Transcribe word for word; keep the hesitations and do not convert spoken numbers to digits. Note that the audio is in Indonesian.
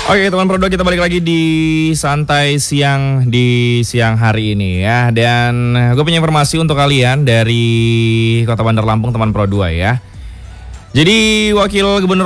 Oke teman Pro dua, kita balik lagi di Santai Siang di siang hari ini ya. Dan gue punya informasi untuk kalian dari Kota Bandar Lampung teman Pro dua ya. Jadi Wakil Gubernur